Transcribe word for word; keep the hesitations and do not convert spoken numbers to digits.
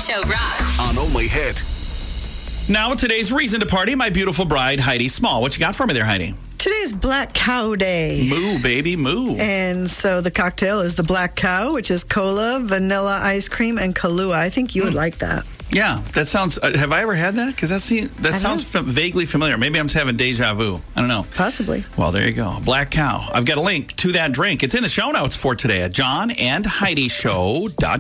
Show rocks. On Only Hit. Now, today's reason to party, my beautiful bride, Heidi Small. What you got for me there, Heidi? Today's Black Cow Day. Moo, baby, moo. And so the cocktail is the Black Cow, which is cola, vanilla ice cream, and Kahlua. I think you would like that. Yeah, that sounds... Uh, have I ever had that? Because that, that sounds f- vaguely familiar. Maybe I'm just having deja vu. I don't know. Possibly. Well, there you go. Black Cow. I've got a link to that drink. It's in the show notes for today at john and heidi show dot com.